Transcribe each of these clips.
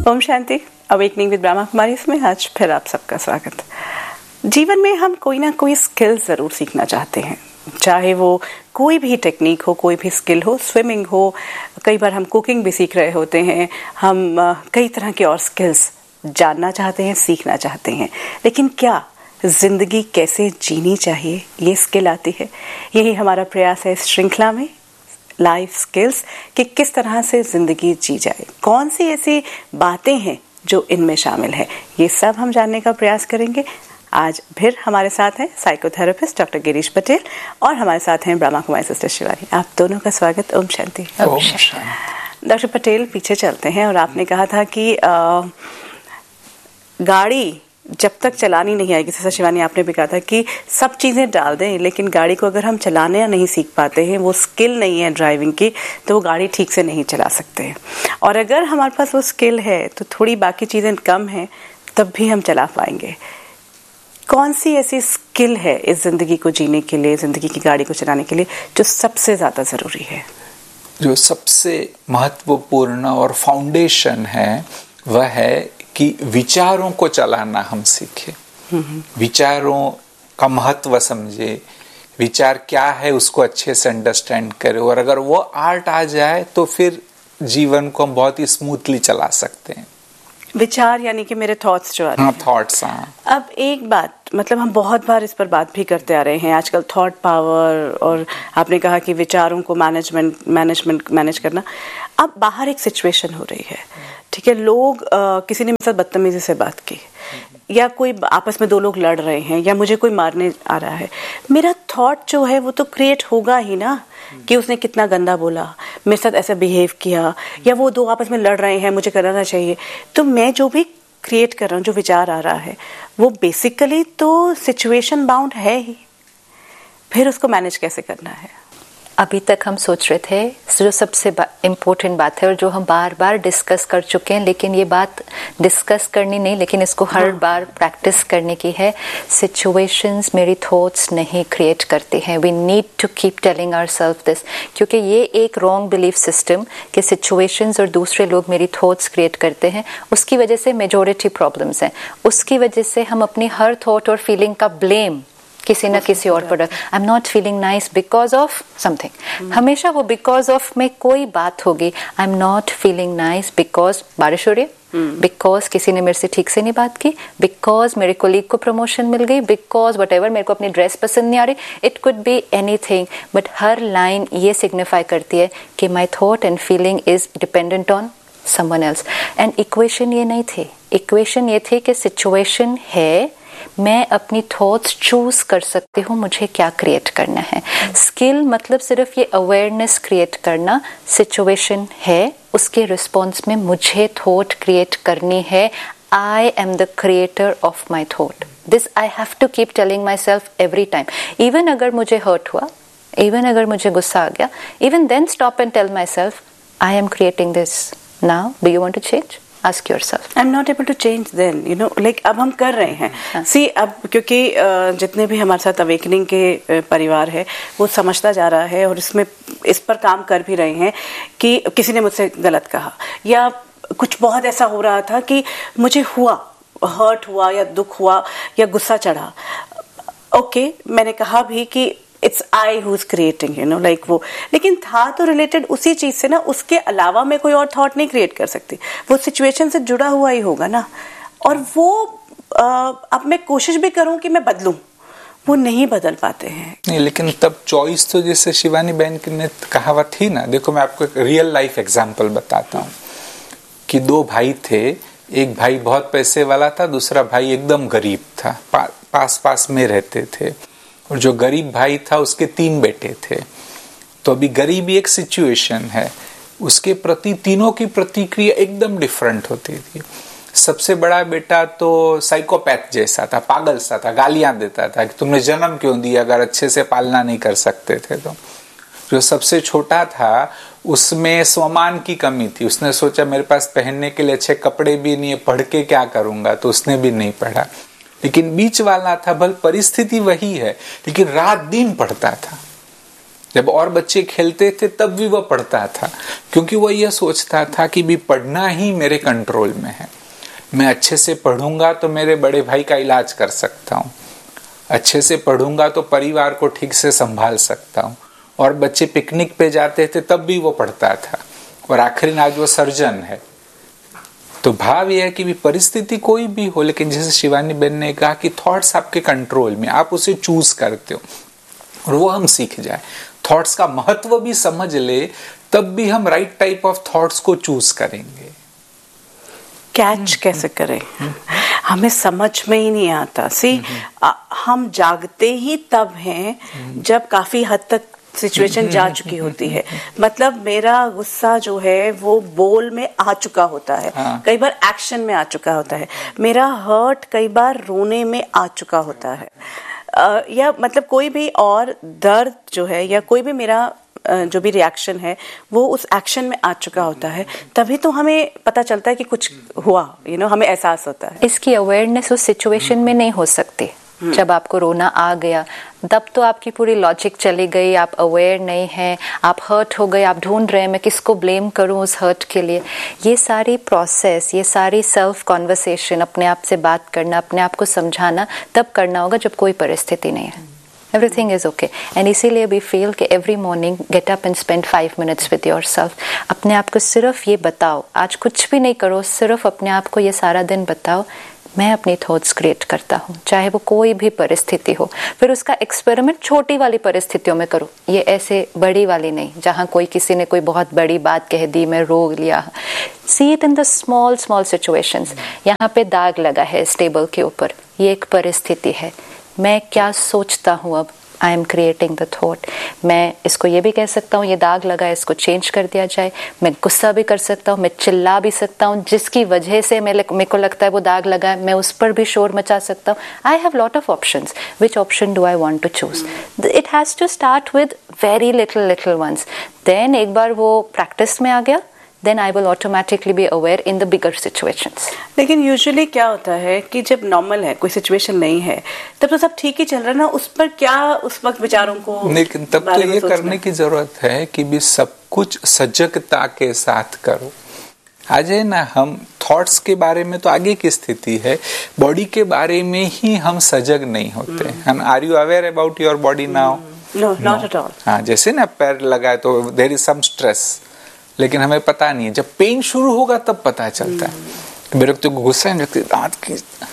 Om Shanti. Awakening with Brahma Kumari इसमें आज फिर आप सबका स्वागत। जीवन में हम कोई ना कोई स्किल जरूर सीखना चाहते हैं, चाहे वो कोई भी टेक्निक हो, कोई भी स्किल हो, स्विमिंग हो, कई बार हम कुकिंग भी सीख रहे होते हैं, हम कई तरह के और स्किल्स जानना चाहते हैं, सीखना चाहते हैं। लेकिन क्या जिंदगी कैसे जीनी चाहिए ये स्किल आती है? यही हमारा प्रयास है इस श्रृंखला में, लाइफ स्किल्स, कि किस तरह से जिंदगी जी जाए, कौन सी ऐसी बातें हैं जो इनमें शामिल है, ये सब हम जानने का प्रयास करेंगे। आज फिर हमारे साथ हैं साइकोथेरेपिस्ट डॉक्टर गिरीश पटेल और हमारे साथ हैं ब्रह्मा कुमारी सिस्टर शिवानी। आप दोनों का स्वागत। ओम शांति। डॉक्टर पटेल, पीछे चलते हैं और आपने कहा था कि गाड़ी जब तक चलानी नहीं आएगी, जैसा शिवानी आपने भी कहा था कि सब चीज़ें डाल दें, लेकिन गाड़ी को अगर हम चलाने नहीं सीख पाते हैं, वो स्किल नहीं है ड्राइविंग की, तो वो गाड़ी ठीक से नहीं चला सकते हैं। और अगर हमारे पास वो स्किल है तो थोड़ी बाकी चीज़ें कम हैं, तब भी हम चला पाएंगे। कौन सी ऐसी स्किल है इस जिंदगी को जीने के लिए, जिंदगी की गाड़ी को चलाने के लिए, जो सबसे ज़्यादा ज़रूरी है? जो सबसे महत्वपूर्ण और फाउंडेशन है वह है कि विचारों को चलाना हम सीखें, विचारों का महत्व समझे, विचार क्या है उसको अच्छे से अंडरस्टैंड करें, और अगर वो आर्ट आ जाए तो फिर जीवन को हम बहुत ही स्मूथली चला सकते हैं। विचार यानी कि मेरे थॉट्स जो आ रहे हैं। थॉट्स। हाँ। अब एक बात, मतलब हम बहुत बार इस पर बात भी करते आ रहे हैं आजकल, थॉट पावर, और आपने कहा कि विचारों को मैनेज करना। अब बाहर एक सिचुएशन हो रही है, ठीक है, लोग किसी ने मेरे साथ बदतमीजी से बात की, या कोई आपस में दो लोग लड़ रहे हैं, या मुझे कोई मारने आ रहा है, मेरा थॉट जो है वो तो क्रिएट होगा ही ना, कि उसने कितना गंदा बोला, मेरे साथ ऐसा बिहेव किया, या वो दो आपस में लड़ रहे हैं, मुझे करना चाहिए। तो मैं जो भी क्रिएट कर रहा हूँ, जो विचार आ रहा है, वो बेसिकली तो सिचुएशन बाउंड है ही। फिर उसको मैनेज कैसे करना है? अभी तक हम सोच रहे थे जो सबसे इम्पोर्टेंट बात है और जो हम बार बार डिस्कस कर चुके हैं, लेकिन ये बात डिस्कस करनी नहीं, लेकिन इसको हर बार प्रैक्टिस करने की है। सिचुएशंस मेरी थॉट्स नहीं क्रिएट करते हैं। We need to keep telling ourselves this, क्योंकि ये एक रॉन्ग बिलीफ सिस्टम कि सिचुएशंस और दूसरे लोग मेरी थॉट्स क्रिएट करते हैं, उसकी वजह से मेजॉरिटी प्रॉब्लम्स हैं। उसकी वजह से हम अपनी हर थॉट और फीलिंग का ब्लेम किसी न किसी और पर, I am not feeling nice because of something, हमेशा वो बिकॉज ऑफ में कोई बात होगी। I am not feeling nice because बारिश हो रही है, बिकॉज किसी ने मेरे से ठीक से नहीं बात की, बिकॉज मेरे कोलीग को प्रमोशन मिल गई, बिकॉज वट मेरे को अपनी ड्रेस पसंद नहीं आ रही। It could be anything, but her line ये सिग्निफाई करती है कि my thought and feeling is dependent on someone else. And equation ये नहीं थी, इक्वेशन ये थी कि सिचुएशन है, मैं अपनी थॉट्स चूज कर सकती हूँ मुझे क्या क्रिएट करना है। स्किल मतलब सिर्फ ये अवेयरनेस क्रिएट करना, सिचुएशन है, उसके रिस्पॉन्स में मुझे थॉट क्रिएट करनी है। I am the creator of my thought. This I have to keep telling my self every time. Even अगर मुझे हर्ट हुआ, इवन अगर मुझे गुस्सा आ गया, even then stop and tell my self I am creating this now, do you want to change? Ask yourself. I'm not able to change then, you know, like अब हम कर रहे हैं। See, अब क्योंकि जितने भी हमारे साथ अवेकनिंग के परिवार है, वो समझता जा रहा है और इसमें इस पर काम कर भी रहे हैं कि किसी ने मुझसे गलत कहा, या कुछ बहुत ऐसा हो रहा था कि मुझे हर्ट हुआ या दुख हुआ या गुस्सा चढ़ा। ओके, मैंने कहा भी कि it's I who is creating, you know, like वो, लेकिन था तो रिलेटेड उसी चीज से ना, उसके अलावा मैं कोई और थॉट नहीं क्रिएट कर सकती, वो सिचुएशन से जुड़ा हुआ ही होगा ना। और वो अब मैं कोशिश भी करूं कि मैं बदलूं, वो नहीं बदल पाते हैं। नहीं, लेकिन तब चॉइस तो, जैसे शिवानी बहन की ने कहावत थी ना, देखो मैं आपको एक रियल लाइफ एग्जांपल बताता हूँ कि दो भाई थे, एक भाई बहुत पैसे वाला था, दूसरा भाई एकदम गरीब था, पास में रहते थे। और जो गरीब भाई था उसके 3 बेटे थे। तो अभी गरीबी एक सिचुएशन है, उसके प्रति तीनों की प्रतिक्रिया एकदम डिफरेंट होती थी। सबसे बड़ा बेटा तो साइकोपैथ जैसा था, पागल सा था, गालियां देता था कि तुमने जन्म क्यों दिया अगर अच्छे से पालना नहीं कर सकते थे। तो जो सबसे छोटा था उसमें स्वमान की कमी थी, उसने सोचा मेरे पास पहनने के लिए अच्छे कपड़े भी नहीं है, पढ़ के क्या करूंगा, तो उसने भी नहीं पढ़ा। लेकिन बीच वाला था, भले परिस्थिति वही है, लेकिन रात दिन पढ़ता था। जब और बच्चे खेलते थे तब भी वह पढ़ता था, क्योंकि वह यह सोचता था कि भी पढ़ना ही मेरे कंट्रोल में है। मैं अच्छे से पढ़ूंगा तो मेरे बड़े भाई का इलाज कर सकता हूँ, अच्छे से पढ़ूंगा तो परिवार को ठीक से संभाल सकता हूँ। और बच्चे पिकनिक पे जाते थे तब भी वो पढ़ता था, और आखिर आज वो सर्जन है। तो भाव यह है कि भी परिस्थिति कोई भी हो, लेकिन जैसे शिवानी बहन ने कहा कि थॉट्स आपके कंट्रोल में, आप उसे चूज करते हो, और वो हम सीख जाए। थॉट्स का महत्व भी समझ ले, तब भी हम राइट टाइप ऑफ थॉट्स को चूज करेंगे। कैच कैसे करें, हमें समझ में ही नहीं आता। हम जागते ही तब हैं जब काफी हद तक सिचुएशन जा चुकी होती है। मतलब मेरा गुस्सा जो है वो बोल में आ चुका होता है, कई बार एक्शन में आ चुका होता है। मेरा हर्ट कई बार रोने में आ चुका होता है, या मतलब कोई भी और दर्द जो है, या कोई भी मेरा जो भी रिएक्शन है वो उस एक्शन में आ चुका होता है। तभी तो हमें पता चलता है कि कुछ हुआ, हमें एहसास होता है। इसकी अवेयरनेस उस सिचुएशन में नहीं हो सकती। जब आपको रोना आ गया तब तो आपकी पूरी लॉजिक चली गई, आप अवेयर नहीं हैं, आप हर्ट हो गए, आप ढूंढ रहे हैं मैं किसको ब्लेम करूं उस हर्ट के लिए। ये सारी प्रोसेस, ये सारी सेल्फ कॉन्वर्सेशन, अपने आप से बात करना, अपने आप को समझाना तब करना होगा जब कोई परिस्थिति नहीं है। Everything is okay. And इसीलिए we feel कि every morning get up and spend 5 minutes with yourself. अपने आप को सिर्फ ये बताओ, आज कुछ भी नहीं करो, सिर्फ अपने आप को ये सारा दिन बताओ, मैं अपनी थॉट्स क्रिएट करता हूँ, चाहे वो कोई भी परिस्थिति हो। फिर उसका एक्सपेरिमेंट छोटी वाली परिस्थितियों में करो, ये ऐसे बड़ी वाली नहीं, जहाँ कोई किसी ने कोई बहुत बड़ी बात कह दी, मैं रो लिया। See it in the small situations. यहाँ पे दाग लगा है इस टेबल के ऊपर, ये एक परिस्थिति है। मैं क्या सोचता हूँ अब, I am creating the thought. मैं इसको ये भी कह सकता हूँ ये दाग लगा है, इसको चेंज कर दिया जाए। मैं गुस्सा भी कर सकता हूँ, मैं चिल्ला भी सकता हूँ, जिसकी वजह से मेरे को लगता है वो दाग लगा है, मैं उस पर भी शोर मचा सकता हूँ। I have lot of options, which option do I want to choose? It has to start with very little ones. Then एक बार वो प्रैक्टिस में आ गया, then I will automatically be aware in the bigger situations. लेकिन usually क्या होता है कि जब नॉर्मल है, कोई सिचुएशन नहीं है, तब तो सब ठीक ही चल रहा है ना, उस पर क्या उस वक्त विचारों को, लेकिन तब तो ये करने की जरूरत है कि भी सब कुछ सजगता के साथ करो। आज है ना, हम थॉट्स के बारे में तो आगे की स्थिति है, बॉडी के बारे में ही हम सजग नहीं होते। हम are you aware about your body now? No, not at all. हाँ, जैसे ना पैर लगा है तो देयर इज सम स्ट्रेस, लेकिन हमें पता नहीं है। जब पेन शुरू होगा तब पता चलता है। मेरे को गुस्सा व्यक्ति दांत की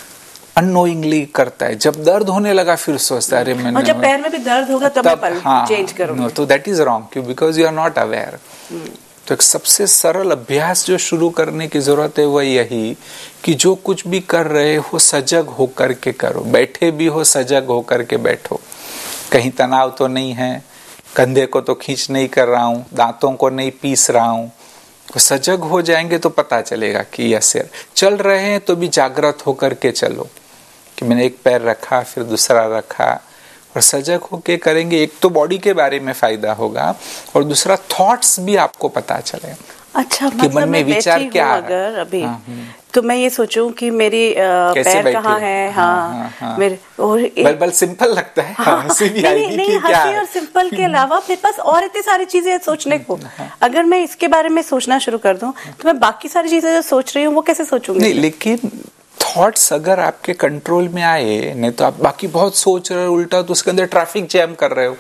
अननोइंगली करता है, जब दर्द होने लगा फिर सोचता है अरे मैंने, और जब पैर में भी दर्द होगा तब मैं चेंज करूंगा। तो दैट इज रॉन्ग, क्यों? Because you are not aware. तो एक सबसे सरल अभ्यास जो शुरू करने की जरूरत है वह यही कि जो कुछ भी कर रहे हो सजग होकर के करो। बैठे भी हो सजग होकर के बैठो, कहीं तनाव तो नहीं है, कंधे को तो खींच नहीं कर रहा हूँ, दांतों को नहीं पीस रहा हूँ। तो सजग हो जाएंगे तो पता चलेगा कि यस यार, चल रहे हैं तो भी जागृत होकर के चलो कि मैंने एक पैर रखा फिर दूसरा रखा, और सजग होके करेंगे। एक तो बॉडी के बारे में फायदा होगा, और दूसरा थॉट्स भी आपको पता चलेगा। अच्छा, कि मन में विचार क्या है। अगर अभी तो मैं ये सोचूं कि मेरी पैर कहाँ है, हाँ, मेरे और बल सिंपल लगता है, हंसी भी आएगी नहीं, हंसी और सिंपल के अलावा मेरे पास और इतनी सारी चीजें सोचने को। अगर मैं इसके बारे में सोचना शुरू कर दूं तो मैं बाकी सारी चीजें जो सोच रही हूँ वो कैसे सोचूंगी? नहीं, लेकिन थॉट्स अगर आपके कंट्रोल में आए, नहीं तो आप बाकी बहुत सोच रहे हो उल्टा, तो उसके अंदर ट्रैफिक जैम कर रहे हो,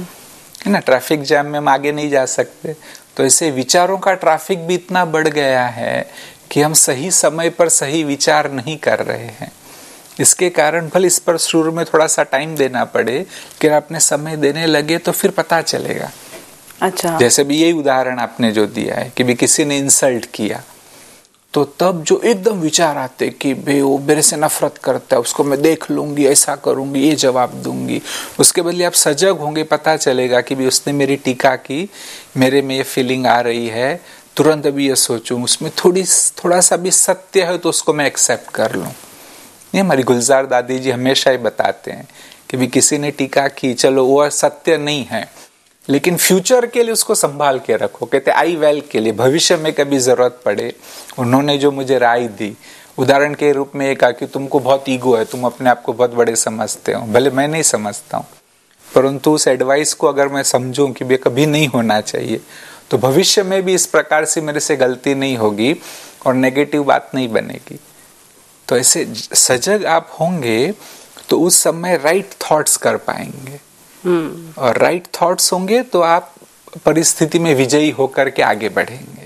है ना। ट्रैफिक जैम में हम आगे नहीं जा सकते। तो ऐसे विचारों का ट्रैफिक भी इतना बढ़ गया है कि हम सही समय पर सही विचार नहीं कर रहे हैं। इसके कारण भले इस पर शुरू में थोड़ा सा टाइम देना पड़े, कि आपने समय देने लगे तो फिर पता चलेगा। अच्छा, जैसे भी यही उदाहरण आपने जो दिया है कि भी किसी ने इंसल्ट किया, तो तब जो एकदम विचार आते कि बे वो मेरे से नफरत करता है, उसको मैं देख लूंगी, ऐसा करूंगी, ये जवाब दूंगी। उसके बदले आप सजग होंगे, पता चलेगा कि भी उसने मेरी टीका की, मेरे में ये फीलिंग आ रही है, तुरंत अभी ये सोचूं, उसमें थोड़ा सा भी सत्य है तो उसको मैं एक्सेप्ट कर लूं। ये हमारी गुलजार दादी जी हमेशा ही बताते हैं कि भी किसी ने टीका की, चलो वो सत्य नहीं है, लेकिन फ्यूचर के लिए उसको संभाल के रखो। कहते आई वेल के लिए, भविष्य में कभी जरूरत पड़े। उन्होंने जो मुझे राय दी, उदाहरण के रूप में ये कहा कि तुमको बहुत ईगो है, तुम अपने आप को बहुत बड़े समझते हो, भले मैं नहीं समझता हूँ, परंतु उस एडवाइस को अगर मैं समझूं कि ये कभी नहीं होना चाहिए, तो भविष्य में भी इस प्रकार से मेरे से गलती नहीं होगी और नेगेटिव बात नहीं बनेगी। तो ऐसे सजग आप होंगे तो उस समय राइट थॉट्स कर पाएंगे, और राइट थॉट्स होंगे तो आप परिस्थिति में विजयी होकर के आगे बढ़ेंगे।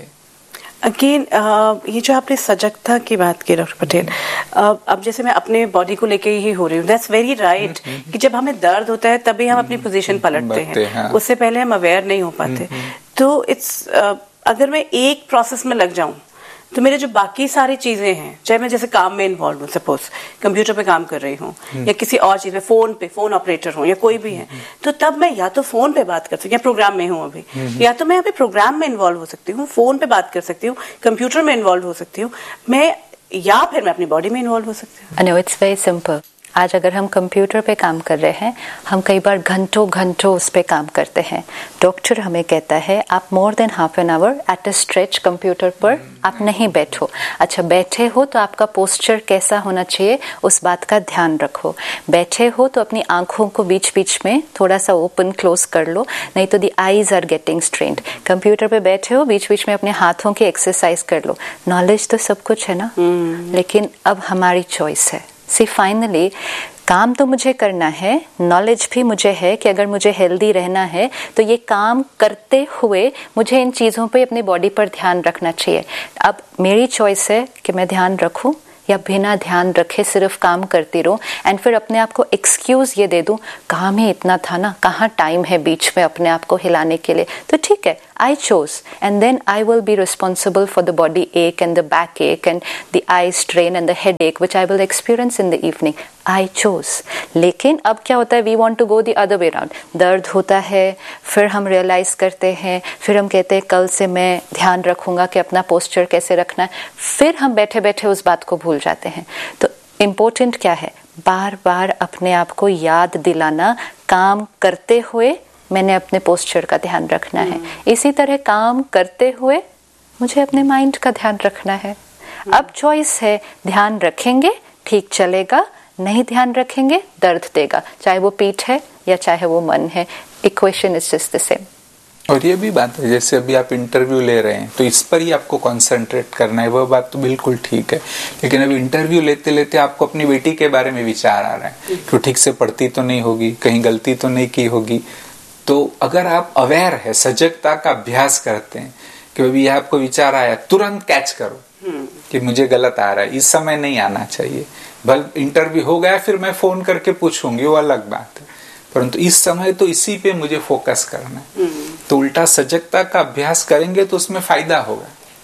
अगेन ये जो आपने सजगता की बात की डॉक्टर पटेल, अब जैसे मैं अपने बॉडी को लेके ही हो रही हूँ, दैट्स वेरी राइट कि जब हमें दर्द होता है तभी हम अपनी पोजीशन पलटते हैं, हाँ। उससे पहले हम अवेयर नहीं हो पाते। तो इट्स अगर मैं एक प्रोसेस में लग जाऊं तो मेरे जो बाकी सारी चीजें हैं, चाहे मैं जैसे काम में इन्वॉल्व हूँ, सपोज कंप्यूटर पे काम कर रही हूँ या किसी और चीज में, फोन ऑपरेटर हूँ या कोई भी है, तो तब मैं या तो फोन पे बात कर सकती हूँ, या प्रोग्राम में हूँ अभी, या तो मैं अभी प्रोग्राम में इन्वॉल्व हो सकती हूँ, फोन पे बात कर सकती हूँ, कंप्यूटर में इन्वॉल्व हो सकती हूँ मैं, या फिर मैं अपनी बॉडी में इन्वॉल्व हो सकती हूँ। I know, it's very simple. आज अगर हम कंप्यूटर पे काम कर रहे हैं, हम कई बार घंटों उस पे काम करते हैं। डॉक्टर हमें कहता है आप more than half an hour at a stretch computer पर आप नहीं बैठो। अच्छा, बैठे हो तो आपका पोस्चर कैसा होना चाहिए उस बात का ध्यान रखो। बैठे हो तो अपनी आंखों को बीच बीच में थोड़ा सा ओपन क्लोज कर लो, नहीं तो the eyes are getting strained. Computer पे बैठे हो, बीच बीच में अपने हाथों की एक्सरसाइज कर लो। नॉलेज तो सब कुछ है ना, लेकिन अब हमारी चॉइस है। सी फाइनली काम तो मुझे करना है, नॉलेज भी मुझे है कि अगर मुझे हेल्दी रहना है तो ये काम करते हुए मुझे इन चीज़ों पे अपनी बॉडी पर ध्यान रखना चाहिए। अब मेरी चॉइस है कि मैं ध्यान रखूं या बिना ध्यान रखे सिर्फ काम करती रहूं, एंड फिर अपने आप को एक्सक्यूज ये दे दूं, काम ही इतना था ना, कहाँ टाइम है बीच में अपने आप को हिलाने के लिए। तो ठीक है, I chose, and then I will be responsible for the body ache and the back ache and the eye strain and the headache which I will experience in the evening. I chose. लेकिन अब क्या होता है, we want to go the other way around. दर्द होता है, फिर हम realize करते हैं, फिर हम कहते हैं कल से मैं ध्यान रखूंगा कि अपना पोस्चर कैसे रखना है, फिर हम बैठे बैठे उस बात को भूल जाते हैं। तो इम्पोर्टेंट क्या है, बार बार अपने आप को याद दिलाना, काम करते हुए मैंने अपने पोस्चर का ध्यान रखना है। इसी तरह काम करते हुए मुझे अपने माइंड का ध्यान रखना है। अब चॉइस है, ध्यान रखेंगे ठीक चलेगा, नहीं ध्यान रखेंगे दर्द देगा, चाहे वो पीठ है या चाहे वो मन है। Equation is just the same. और ये भी बात है, जैसे अभी आप इंटरव्यू ले रहे हैं तो इस पर ही आपको कंसंट्रेट करना है, वह बात तो बिल्कुल ठीक है। लेकिन अभी इंटरव्यू लेते लेते आपको अपनी बेटी के बारे में विचार आ रहा है कि ठीक से पढ़ती तो नहीं होगी, कहीं गलती तो नहीं की होगी। तो अगर आप अवेयर है, सजगता का अभ्यास करते हैं कि अभी यह आपको विचार आया, तुरंत कैच करो कि मुझे गलत आ रहा है, इस समय नहीं आना चाहिए। भले इंटरव्यू हो गया फिर मैं फोन करके पूछूंगी, वो अलग बात है, परंतु इस समय तो इसी पे मुझे फोकस करना है। तो उल्टा सजगता का अभ्यास करेंगे तो उसमें फायदा होगा।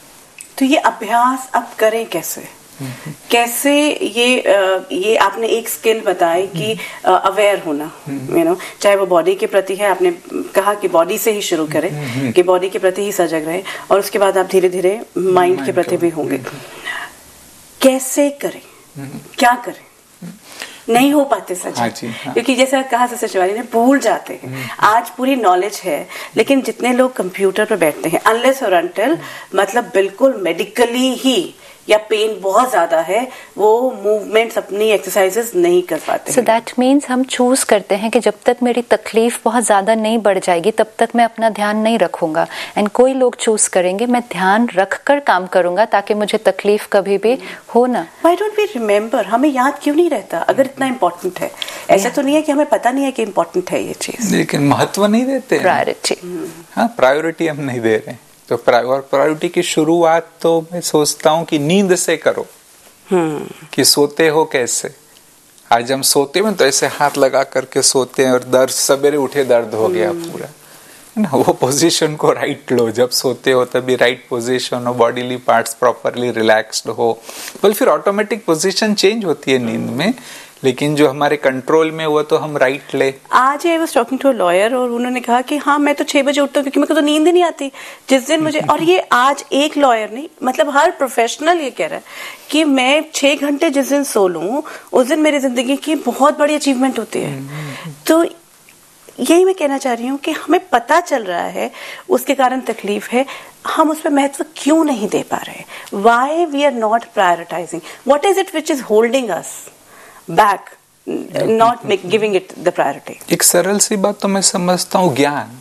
तो ये अभ्यास अब करें कैसे? कैसे ये आपने एक स्किल बताई कि अवेयर होना, चाहे वो बॉडी के प्रति है, आपने कहा कि बॉडी से ही शुरू करें कि बॉडी के प्रति ही सजग रहे, और उसके बाद आप धीरे धीरे माइंड के प्रति भी होंगे। कैसे करें, क्या करें? नहीं हो पाते सच, क्योंकि जैसे कहा सिस्टर शिवानी ने, भूल जाते हैं। आज पूरी नॉलेज है, लेकिन जितने लोग कंप्यूटर पर बैठते हैं, अनलेस और अनटिल मतलब बिल्कुल मेडिकली ही या पेन बहुत ज्यादा है, वो मूवमेंट्स अपनी एक्सरसाइजेस नहीं कर पाते। सो दैट मीन्स हम चूज करते हैं कि जब तक मेरी तकलीफ बहुत ज्यादा नहीं बढ़ जाएगी तब तक मैं अपना ध्यान नहीं रखूंगा। एंड कोई लोग चूज करेंगे मैं ध्यान रख कर काम करूंगा ताकि मुझे तकलीफ कभी भी हो ना। Why don't we remember? हमें याद क्यों नहीं रहता अगर इतना इम्पोर्टेंट है? ऐसा तो नहीं है कि हमें पता नहीं है कि इम्पोर्टेंट है ये चीज, लेकिन महत्व नहीं देते, प्रायोरिटी। हाँ, प्रायोरिटी हम नहीं दे रहे। तो प्रायोरिटी की शुरुआत तो मैं सोचता हूँ कि नींद से करो। कि सोते हो कैसे? आज हम सोते हैं तो ऐसे हाथ लगा करके सोते हैं और दर्द, सवेरे उठे दर्द हो गया पूरा, ना। वो पोजीशन को राइट लो, जब सोते हो तभी राइट पोजीशन हो, बॉडीली पार्ट्स प्रॉपरली रिलैक्स्ड हो, बल फिर ऑटोमेटिक पोजीशन चेंज होती है नींद में। लेकिन जो हमारे कंट्रोल में वो तो हम राइट ले। आज I was talking to a lawyer और उन्होंने कहा कि हाँ मैं तो 6 बजे उठता हूँ क्योंकि मेरे को तो नींद ही नहीं आती जिस दिन मुझे। और ये आज एक लॉयर नहीं, मतलब हर प्रोफेशनल ये कह रहा है कि मैं 6 घंटे जिस दिन सो लूं उस दिन मेरी जिंदगी की बहुत बड़ी अचीवमेंट होती है। तो यही मैं कहना चाह रही हूँ कि हमें पता चल रहा है उसके कारण तकलीफ है, हम उस पर महत्व क्यों नहीं दे पा रहे? Why we are not prioritising? What is it which is holding us back not giving it the priority. एक सरल सी बात तो मैं समझता हूँ, ज्ञान,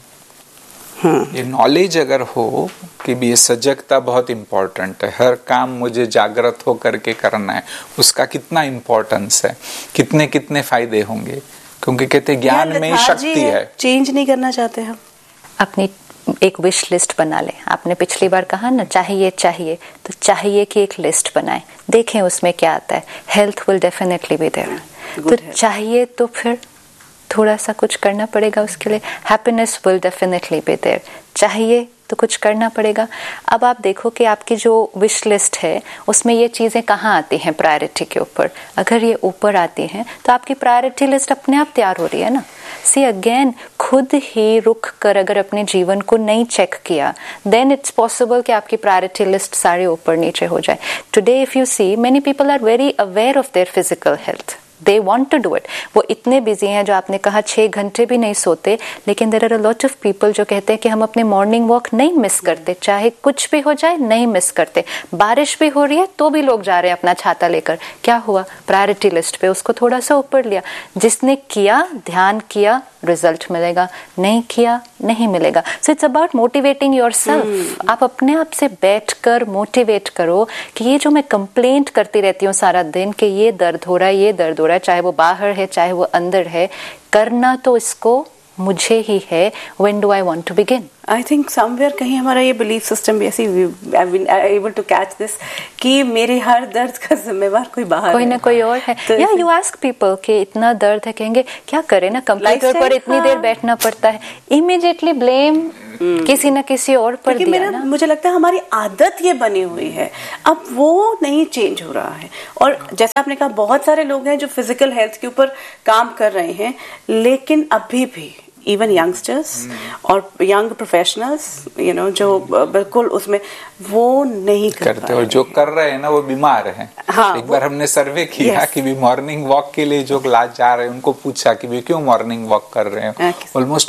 ये नॉलेज अगर हो कि भी ये सजगता बहुत इम्पोर्टेंट है, हर काम मुझे जागृत हो करके करना है, उसका कितना इम्पोर्टेंस है, कितने कितने फायदे होंगे, क्योंकि कहते ज्ञान में ही शक्ति है। चेंज नहीं करना चाहते हम। अपनी एक विश लिस्ट बना लें। आपने पिछली बार कहा ना चाहिए चाहिए, तो चाहिए की एक लिस्ट बनाएं, देखें उसमें क्या आता है। Health will definitely be there, तो चाहिए तो फिर थोड़ा सा कुछ करना पड़ेगा उसके लिए। Happiness will definitely be there, चाहिए तो कुछ करना पड़ेगा। अब आप देखो कि आपकी जो विश लिस्ट है उसमें ये चीज़ें कहाँ आती हैं प्रायोरिटी के ऊपर। अगर ये ऊपर आती हैं तो आपकी प्रायोरिटी लिस्ट अपने आप तैयार हो रही है ना। सी अगेन, खुद ही रुक कर अगर अपने जीवन को नहीं चेक किया, देन इट्स पॉसिबल कि आपकी प्रायोरिटी लिस्ट सारे ऊपर नीचे हो जाए। Today if you see, many people are very aware of their physical health, they want to do it। वो इतने बिजी हैं, जो आपने कहा 6 घंटे भी नहीं सोते, लेकिन there are a lot of people जो कहते हैं कि हम अपने मॉर्निंग वॉक नहीं मिस करते, चाहे कुछ भी हो जाए नहीं मिस करते। बारिश भी हो रही है तो भी लोग जा रहे हैं अपना छाता लेकर। क्या हुआ? प्रायोरिटी लिस्ट पे उसको थोड़ा सा ऊपर लिया। जिसने किया, ध्यान किया, रिजल्ट मिलेगा, नहीं किया नहीं मिलेगा। So it's about motivating yourself. आप अपने आप से बैठकर मोटिवेट करो कि ये जो मैं कंप्लेंट करती रहती हूँ सारा दिन कि ये दर्द हो रहा है, ये दर्द हो रहा है, चाहे वो बाहर है चाहे वो अंदर है, करना तो इसको मुझे ही है। When do I want to begin? I think somewhere कहीं हमारा ये belief system भी ऐसी, I've been able to catch this, कि मेरे हर दर्द का जिम्मेवार कोई बाहर कोई ना कोई और है। तो you ask people कि इतना दर्द है, कहेंगे क्या करें ना, कंप्यूटर पर इतनी देर बैठना पड़ता है, इमीडिएटली ब्लेम किसी न किसी और पर दिया ना। मुझे लगता है हमारी आदत ये बनी हुई है, अब वो नहीं चेंज हो रहा है। और जैसा आपने कहा, बहुत सारे लोग हैं जो फिजिकल हेल्थ के ऊपर काम कर रहे हैं, लेकिन अभी भी इवन यंगस्टर्स और यंग प्रोफेशनल्स जो बिल्कुल उसमें वो नहीं करते, और जो कर रहे हैं ना वो बीमार हैं। हाँ, एक बार हमने सर्वे किया कि भी मॉर्निंग वॉक के लिए जो लाज जा रहे हैं, उनको पूछा कि भी क्यों मॉर्निंग वॉक कर रहे हैं। ऑलमोस्ट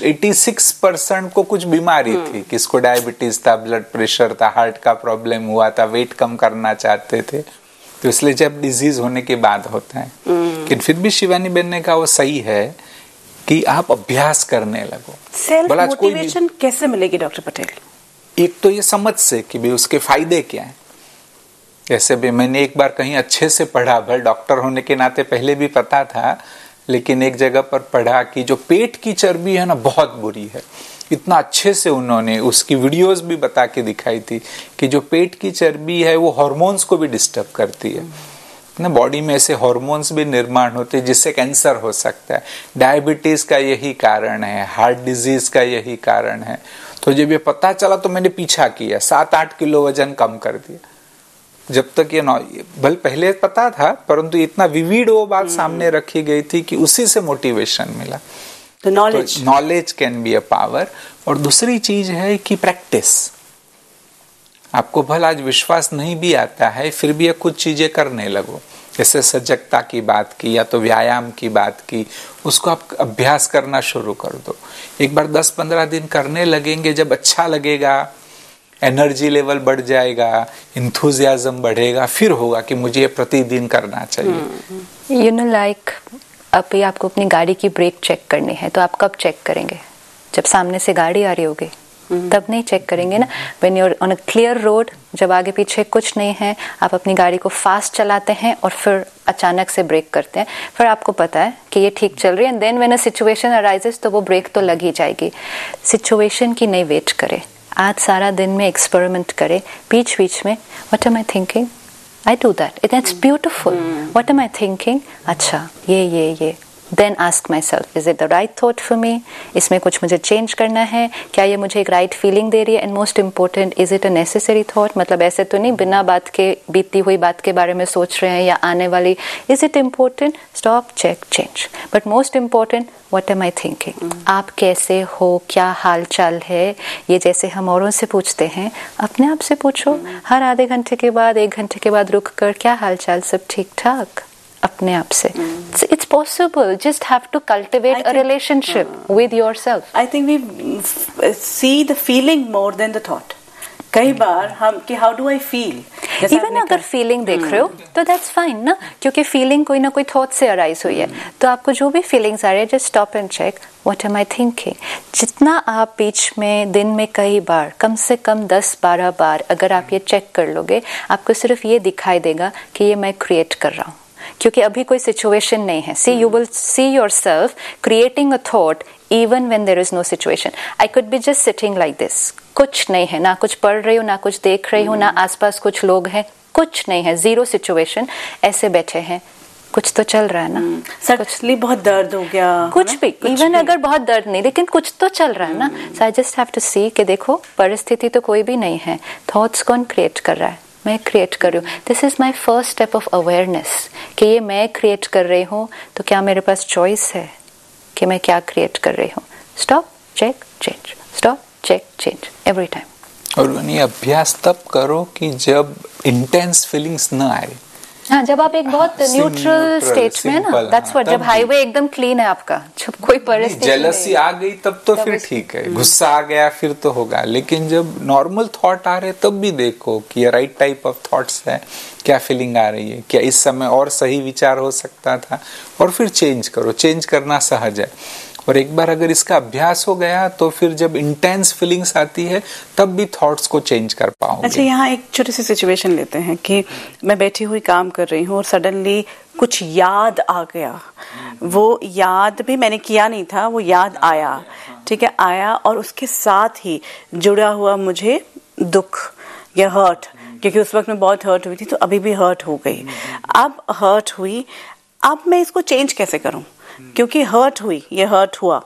86% को कुछ बीमारी थी, किसको डायबिटीज था, ब्लड प्रेशर था, हार्ट का प्रॉब्लम हुआ था, वेट कम करना चाहते थे। तो इसलिए जब डिजीज होने के बाद होता है। लेकिन फिर भी शिवानी बहन ने कहा वो सही है कि आप अभ्यास करने लगो। सेल्फ मोटिवेशन कैसे मिलेगी डॉक्टर पटेल? एक तो ये समझ से कि भी उसके फायदे क्या हैं। जैसे भी मैंने एक बार कहीं अच्छे से पढ़ा, भले डॉक्टर होने के नाते पहले भी पता था, लेकिन एक जगह पर पढ़ा कि जो पेट की चर्बी है ना बहुत बुरी है। इतना अच्छे से उन्होंने उसकी वीडियोस भी बता के दिखाई थी कि जो पेट की चर्बी है वो हार्मोन्स को भी डिस्टर्ब करती है ना। बॉडी में ऐसे हार्मोन्स भी निर्माण होते हैं जिससे कैंसर हो सकता है। डायबिटीज का यही कारण है, हार्ट डिजीज का यही कारण है। तो जब ये पता चला तो मैंने पीछा किया, 7-8 किलो वजन कम कर दिया। जब तक ये भले पहले पता था, परंतु इतना विविड वो बात सामने रखी गई थी कि उसी से मोटिवेशन मिला। तो knowledge can be a power. और दूसरी चीज है कि प्रैक्टिस। आपको भला आज विश्वास नहीं भी आता है, फिर भी कुछ चीजें करने लगो। जैसे सजगता की बात की या तो व्यायाम की बात की, उसको आप अभ्यास करना शुरू कर दो। एक बार 10-15 दिन करने लगेंगे, जब अच्छा लगेगा, एनर्जी लेवल बढ़ जाएगा, इंथुजियाज्म बढ़ेगा, फिर होगा कि मुझे ये प्रतिदिन करना चाहिए। यू नो लाइक अभी आपको अपनी गाड़ी की ब्रेक चेक करनी है, तो आप कब चेक करेंगे? जब सामने से गाड़ी आ रही होगी, तब नहीं चेक करेंगे ना। When you are on a clear road, जब आगे पीछे कुछ नहीं है, आप अपनी गाड़ी को फास्ट चलाते हैं और फिर अचानक से ब्रेक करते हैं, फिर आपको पता है कि ये ठीक चल रही है, and then when a situation arises तो वो ब्रेक तो लग ही जाएगी। सिचुएशन की नहीं वेट करें, आज सारा दिन में एक्सपेरिमेंट करें, बीच बीच में what am I thinking, I do that, it's beautiful. What am I thinking, अच्छा ये Then ask myself, is it the right thought for me? इसमें कुछ मुझे चेंज करना है क्या? ये मुझे एक राइट फीलिंग दे रही है? And most important, is it a necessary thought? मतलब ऐसे तो नहीं बिना बात के, बीती हुई बात के बारे में सोच रहे हैं या आने वाली। Is it important? Stop, check, change. But most important, what am I thinking? आप कैसे हो, क्या हाल चाल है? ये जैसे हम औरों से पूछते हैं, अपने आप से पूछो। हर आधे घंटे के बाद, 1 घंटे के बाद रुक कर, क्या हाल चाल, सब ठीक ठाक? अपने आप से। It's possible. Just have to cultivate a relationship with yourself. I think we see the feeling more than the thought. कई बार हम कि how do I feel, even अगर फीलिंग देख रहे हो तो दैट्स फाइन ना, क्योंकि फीलिंग कोई ना कोई थॉट से अराइज हुई है। तो आपको जो भी फीलिंग्स आ रही है, just stop and check what am I thinking. जितना आप बीच में दिन में कई बार, कम से कम 10-12 बार अगर आप ये चेक कर लोगे, आपको सिर्फ ये दिखाई देगा कि ये मैं क्रिएट कर रहा हूँ, क्योंकि अभी कोई सिचुएशन नहीं है। सी you will see yourself creating a thought even when there is no situation. I could be just sitting like this. कुछ नहीं है, ना कुछ पढ़ रही हूँ, ना कुछ देख रही हूँ, ना आसपास कुछ लोग हैं, कुछ नहीं है, जीरो सिचुएशन, ऐसे बैठे हैं, कुछ तो चल रहा है ना। सडनली बहुत दर्द हो गया, कुछ भी, इवन अगर बहुत दर्द नहीं, लेकिन कुछ तो चल रहा है ना। सो आई जस्ट हैव टू सी कि देखो परिस्थिति तो कोई भी नहीं है, थॉट्स कौन क्रिएट कर रहा है, मैं क्रिएट कर रही हूँ। This is my first step of awareness कि ये मैं क्रिएट कर रही हूँ, तो क्या मेरे पास चॉइस है कि मैं क्या क्रिएट कर रही हूँ। Stop, check, change, stop, check, change, every time. और ये अभ्यास तब करो कि जब इंटेंस फीलिंग्स न आए। हाँ, जब आप एक बहुत न्यूट्रल स्टेट में ना, दैट्स व्हाट, जब हाईवे एकदम क्लीन है आपका, जब कोई परिस्थिति जेलसी आ गई तब तो फिर ठीक है, गुस्सा आ गया फिर तो होगा, लेकिन जब नॉर्मल थॉट आ रहे तब भी देखो कि ये राइट टाइप ऑफ थॉट्स है, क्या फीलिंग आ रही है, क्या इस समय और सही विचार हो सकता था, और फिर चेंज करो। चेंज करना सहज है, और एक बार अगर इसका अभ्यास हो गया तो फिर जब इंटेंस फीलिंग्स आती है तब भी थॉट्स को चेंज कर पाओगे। अच्छा, यहाँ एक छोटी सी सिचुएशन लेते हैं कि मैं बैठी हुई काम कर रही हूँ और सडनली कुछ याद आ गया। वो याद भी मैंने किया नहीं था, वो याद आया, ठीक है, आया, और उसके साथ ही जुड़ा हुआ मुझे दुख या हर्ट, क्योंकि उस वक्त मैं बहुत हर्ट हुई थी, तो अभी भी हर्ट हो गई। अब हर्ट हुई, अब मैं इसको चेंज कैसे करूं, क्योंकि हर्ट हुई, ये हर्ट हुआ।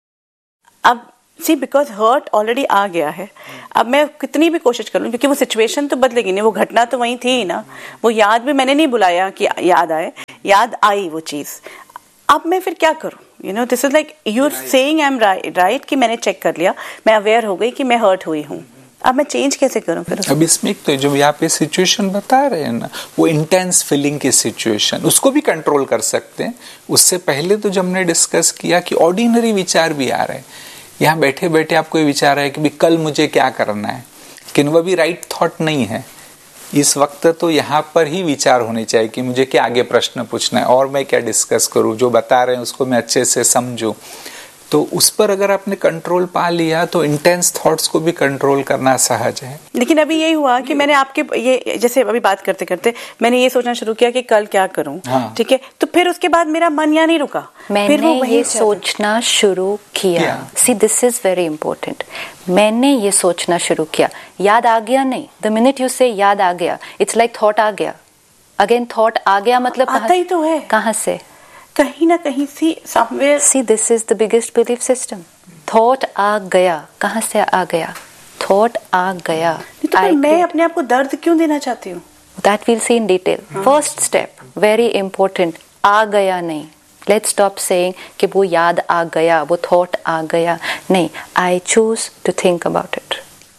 अब सी, बिकॉज हर्ट ऑलरेडी आ गया है, अब मैं कितनी भी कोशिश कर लूं, क्योंकि वो सिचुएशन तो बदलेगी नहीं, वो घटना तो वही थी ना, वो याद भी मैंने नहीं बुलाया कि याद आए, याद आई वो चीज। अब मैं फिर क्या करूं? You know, this is like you are saying I am right कि मैंने चेक कर लिया, मैं अवेयर हो गई कि मैं हर्ट हुई हूं, अब मैं चेंज कैसे करूं फिर? अब इसमें तो जो यहाँ पे सिचुएशन बता रहे हैं ना, वो इंटेंस फीलिंग की सिचुएशन, उसको भी कंट्रोल कर सकते हैं। उससे पहले तो जब हमने डिस्कस किया कि ऑर्डिनरी विचार भी आ रहे हैं, यहाँ बैठे बैठे आपको ये विचार है कि भी कल मुझे क्या करना है, लेकिन वह भी राइट थॉट नहीं है। इस वक्त तो यहाँ पर ही विचार होने चाहिए कि मुझे क्या आगे प्रश्न पूछना है और मैं क्या डिस्कस करूँ, जो बता रहे हैं उसको मैं अच्छे से समझूं। तो उस पर अगर आपने कंट्रोल पा लिया तो इंटेंस थॉट्स को भी कंट्रोल करना सहज है। लेकिन अभी यही हुआ कि मैंने आपके ये जैसे अभी बात करते करते मैंने ये सोचना शुरू किया कि कल क्या करूं, हाँ। ठीक है, तो फिर उसके बाद मेरा मन यहाँ नहीं रुका, मैंने फिर वो ये सोचना शुरू किया। सी, दिस इज वेरी इंपॉर्टेंट। मैंने ये सोचना शुरू किया, याद आ गया नहीं। द मिनट यू से याद आ गया, इट्स लाइक थॉट आ गया। अगेन थॉट आ गया मतलब आता ही तो है, कहाँ से? कहीं ना कहीं सी somewhere. C, this is the biggest belief system. Thought आ गया, कहाँ से आ गया? थॉट आ गया। तो मैं अपने आप को दर्द क्यों देना चाहती हूँ? That we'll C in detail. First step very important, आ गया नहीं। लेट्स स्टॉप सेइंग कि वो याद आ गया, वो थॉट आ गया, नहीं। I choose to think about it.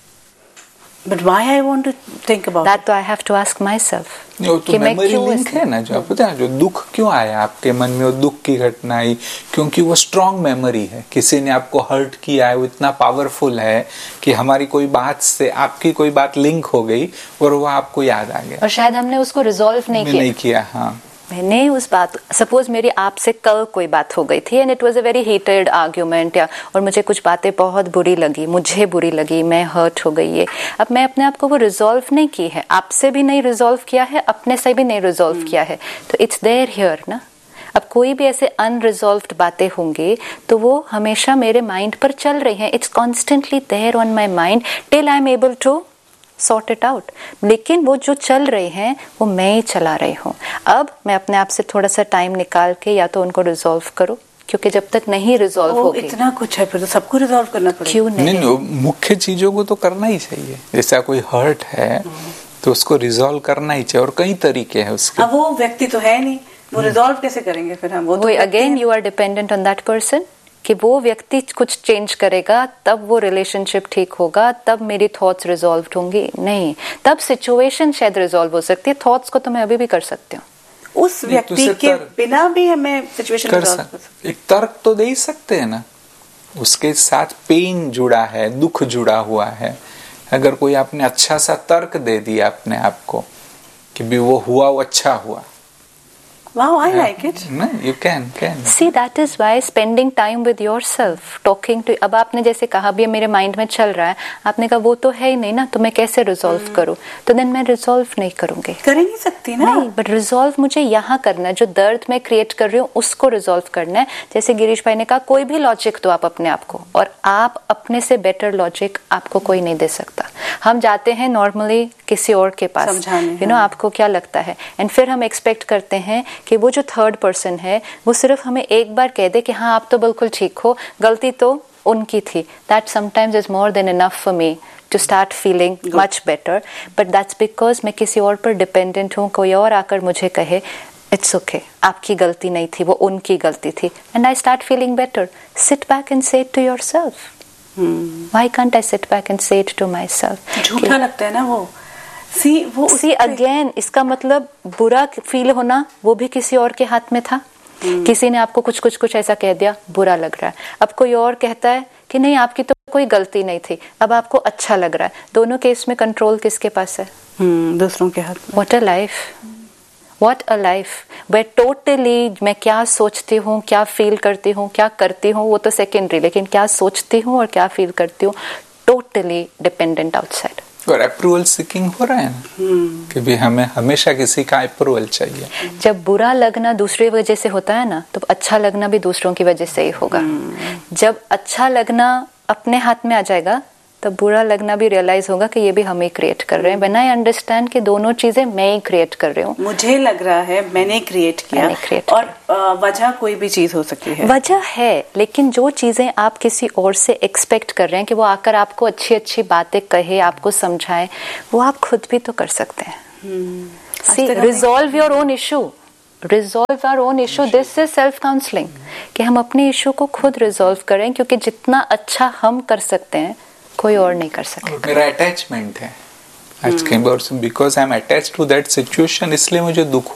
But why I want to think about that? तो I have to ask myself कि मैं क्यों लिंक है ना, जो पता है, जो दुख क्यों आया आपके मन में, वो दुख की घटना आई क्योंकि वो स्ट्रॉन्ग मेमोरी है। किसी ने आपको हर्ट किया है, वो इतना पावरफुल है कि हमारी कोई बात से आपकी कोई बात लिंक हो गई और वो आपको याद आ गया, और शायद हमने उसको रिजॉल्व नहीं किया। हाँ, मैंने उस बात, सपोज मेरी आपसे कल कोई बात हो गई थी and it was a very heated argument, या और मुझे कुछ बातें बहुत बुरी लगी, मुझे बुरी लगी, मैं हर्ट हो गई है। अब मैं अपने आप को वो रिजॉल्व नहीं की है, आपसे भी नहीं रिजॉल्व किया है, अपने से भी नहीं रिजॉल्व किया है, तो इट्स देयर हियर ना। अब कोई भी ऐसे अनरिजॉल्व्ड बातें होंगी तो वो हमेशा मेरे माइंड पर चल रही हैं। It's constantly there on my mind till I am able to sort it out. लेकिन वो जो चल रहे हैं वो मैं ही चला रही हूँ। अब मैं अपने आप से थोड़ा सा टाइम निकाल के या तो उनको रिजॉल्व करो, क्योंकि जब तक नहीं रिजॉल्व होगी, इतना कुछ है फिर तो सबको रिजॉल्व करना पड़ेगा। क्यों नहीं? मुख्य चीजों को तो करना ही चाहिए। जैसा कोई हर्ट है तो उसको रिजॉल्व करना ही चाहिए, और कई तरीके हैं उसके। अब वो व्यक्ति तो है नहीं, वो रिजॉल्व कैसे करेंगे फिर हम? वो तो again you are dependent on that person कि वो व्यक्ति कुछ चेंज करेगा तब वो रिलेशनशिप ठीक होगा, तब मेरी थॉट्स रिजॉल्व होंगी। नहीं, तब सिचुएशन शायद रिजॉल्व हो सकती है, थॉट्स को तो मैं अभी भी कर सकती हूँ। उस व्यक्ति के बिना भी हमें सिचुएशन रिजॉल्व कर सकते। एक तर्क तो दे ही सकते हैं ना, उसके साथ पेन जुड़ा है, दुख जुड़ा हुआ है, अगर कोई आपने अच्छा सा तर्क दे दिया अपने आप को कि भी वो हुआ, वो अच्छा हुआ. Wow, I like it. No, you can. See, that is why spending time with yourself, talking to. अब आपने जैसे कहा भी मेरे माइंड में चल रहा है, आपने कहा वो तो है ही नहीं ना, तो मैं कैसे रिजॉल्व करूं? तो देन मैं रिजॉल्व नहीं करूंगी. कर ही नहीं सकती ना. नहीं, बट रिजॉल्व मुझे यहाँ करना है. जो दर्द मैं क्रिएट कर रही हूँ उसको रिजॉल्व करना है. जैसे गिरीश भाई ने कहा, कोई भी लॉजिक दो आप अपने आप को, और आप अपने से बेटर लॉजिक आपको कोई नहीं दे सकता. हम जाते हैं नॉर्मली किसी और के पास, यू नो आपको क्या लगता है, एंड फिर हम एक्सपेक्ट करते हैं कि वो जो थर्ड पर्सन है वो सिर्फ हमें एक बार कह दे कि हाँ आप तो बिल्कुल ठीक हो, गलती तो उनकी थी. That sometimes is more than enough for me to start feeling much better. But that's because मैं किसी और पर डिपेंडेंट हूँ. कोई और आकर मुझे कहे इट्स ओके, आपकी गलती नहीं थी, वो उनकी गलती थी, and I start feeling better. Sit back and से it to yourself. Why can't I sit back and से इट टू माई सेल्फ? झूठा लगता है ना वो. See again, इसका मतलब बुरा फील होना वो भी किसी और के हाथ में था. किसी ने आपको कुछ ऐसा कह दिया, बुरा लग रहा है. अब कोई और कहता है कि नहीं आपकी तो कोई गलती नहीं थी, अब आपको अच्छा लग रहा है. दोनों केस में कंट्रोल किसके पास है? दूसरों के हाथ में. What a life. What a life. वह टोटली मैं क्या सोचती हूँ, क्या फील करती हूँ, क्या करती हूँ, वो तो सेकेंडरी, लेकिन क्या सोचती हूँ और क्या फील करती हूँ टोटली डिपेंडेंट आउटसाइड. और अप्रूवल सीकिंग हो रहा है ना कि भी हमें हमेशा किसी का अप्रूवल चाहिए. जब बुरा लगना दूसरी वजह से होता है ना, तो अच्छा लगना भी दूसरों की वजह से ही होगा. जब अच्छा लगना अपने हाथ में आ जाएगा, तब बुरा लगना भी रियलाइज होगा कि ये भी हम ही क्रिएट कर रहे हैं. व्हेन आई अंडरस्टैंड कि दोनों चीजें मैं ही क्रिएट कर रही हूँ, मुझे लग रहा है मैंने क्रिएट किया, और वजह कोई भी चीज हो सकती है. वजह है, लेकिन जो चीजें आप किसी और से एक्सपेक्ट कर रहे हैं कि वो आकर आपको अच्छी अच्छी बातें कहे, आपको समझाए, वो आप खुद भी तो कर सकते हैं. सी, resolve your own issue. Resolve our own issue. This is self counselling, कि हम अपने इशू को खुद रिजॉल्व करें, क्योंकि जितना अच्छा हम कर सकते हैं कोई और नहीं कर सकता. मेरा अटैचमेंट है आज के, because I am attached to that situation, इसलिए मुझे दुख